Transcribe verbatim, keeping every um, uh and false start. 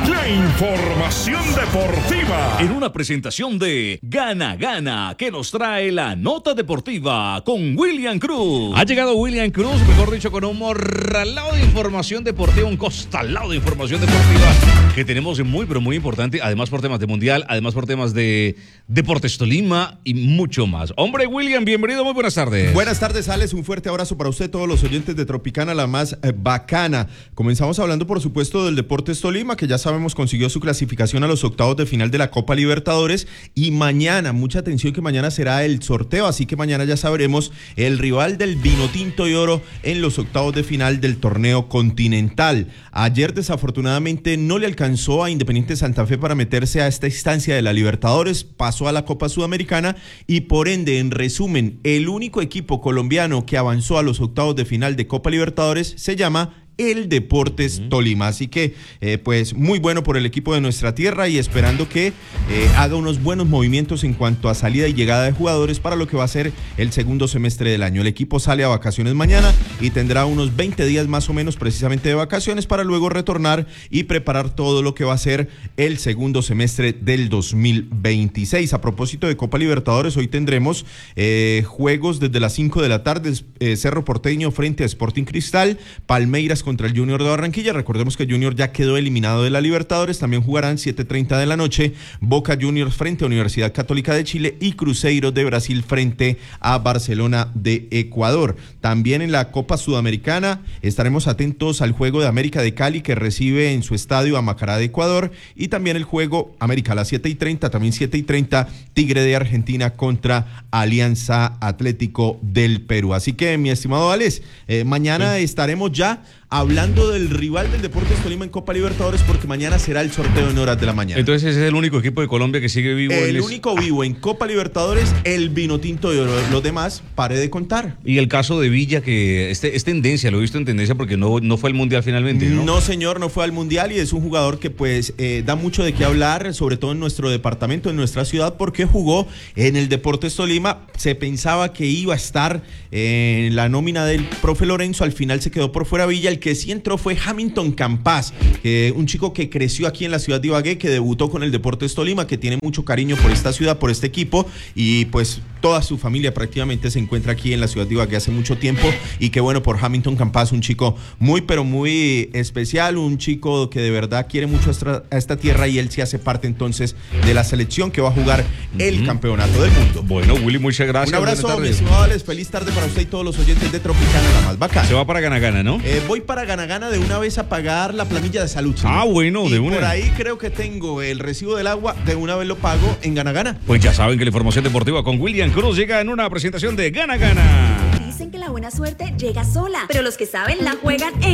La información deportiva. En una presentación de Gana Gana, que nos trae la nota deportiva con William Cruz. Ha llegado William Cruz, mejor dicho, con un morralado de información deportiva, un costalado de información deportiva que tenemos muy, pero muy importante, además por temas de Mundial, además por temas de Deportes Tolima y mucho más. Hombre, William, bienvenido, muy buenas tardes. Buenas tardes, Alex, un fuerte abrazo para usted, todos los oyentes de Tropicana, la más eh, bacana. Comenzamos hablando, por supuesto, del Deportes Tolima, que ya sabemos consiguió su clasificación a los octavos de final de la Copa Libertadores, y mañana, mucha atención que mañana será el sorteo, así que mañana ya sabremos el rival del Vinotinto y Oro en los octavos de final del torneo continental. Ayer desafortunadamente no le alcanzó a Independiente Santa Fe para meterse a esta instancia de la Libertadores, pasó a la Copa Sudamericana y por ende, en resumen, el único equipo colombiano que avanzó a los octavos de final de Copa Libertadores se llama el Deportes uh-huh. Tolima, así que eh, pues muy bueno por el equipo de nuestra tierra y esperando que eh, haga unos buenos movimientos en cuanto a salida y llegada de jugadores para lo que va a ser el segundo semestre del año. El equipo sale a vacaciones mañana y tendrá unos veinte días más o menos precisamente de vacaciones para luego retornar y preparar todo lo que va a ser el segundo semestre del dos mil veintiséis. A propósito de Copa Libertadores, hoy tendremos eh, juegos desde las cinco de la tarde, eh, Cerro Porteño frente a Sporting Cristal, Palmeiras contra el Junior de Barranquilla. Recordemos que Junior ya quedó eliminado de la Libertadores. También jugarán siete treinta de la noche Boca Juniors frente a Universidad Católica de Chile y Cruzeiro de Brasil frente a Barcelona de Ecuador. También en la Copa Sudamericana estaremos atentos al juego de América de Cali, que recibe en su estadio a Macará de Ecuador, y también el juego América a las siete y treinta, también siete y treinta, Tigre de Argentina contra Alianza Atlético del Perú. Así que, mi estimado Alex, eh, mañana sí. estaremos ya hablando del rival del Deportes Tolima en Copa Libertadores, porque mañana será el sorteo en horas de la mañana. Entonces ese es el único equipo de Colombia que sigue vivo. El es... único vivo en Copa Libertadores, el Vinotinto de Oro. Los demás, pare de contar. Y el caso de Villa, que este, es tendencia, lo he visto en tendencia porque no, no fue al Mundial finalmente, ¿no? No, señor, no fue al Mundial y es un jugador que pues eh, da mucho de qué hablar, sobre todo en nuestro departamento, en nuestra ciudad, porque jugó en el Deportes Tolima. Se pensaba que iba a estar en la nómina del profe Lorenzo, al final se quedó por fuera Villa. El que sí entró fue Hamilton Campas, eh, un chico que creció aquí en la ciudad de Ibagué, que debutó con el Deportes Tolima, que tiene mucho cariño por esta ciudad, por este equipo, y pues toda su familia prácticamente se encuentra aquí en la ciudad de Ibagué hace mucho tiempo, y qué bueno por Hamilton Campas, un chico muy pero muy especial, un chico que de verdad quiere mucho a esta, a esta tierra, y él sí hace parte entonces de la selección que va a jugar el uh-huh. campeonato del mundo. Bueno, Willy, muchas gracias. Un abrazo, mis estimados, feliz tarde para usted y todos los oyentes de Tropicana, la más bacana. Se va para Gana Gana, ¿no? Eh, voy para Gana Gana de una vez a pagar la planilla de salud, señor. Ah, bueno, y de una. por ahí creo que tengo el recibo del agua, de una vez lo pago en Gana Gana. Pues ya saben que la información deportiva con William Cruz llega en una presentación de Gana Gana. Dicen que la buena suerte llega sola, pero los que saben la juegan en